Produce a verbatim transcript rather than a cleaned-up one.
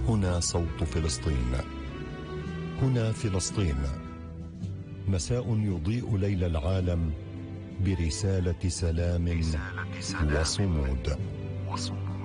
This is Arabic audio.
هنا صوت فلسطين. هنا فلسطين، مساء يضيء ليل العالم برسالة سلام, رسالة سلام وصمود. وصمود.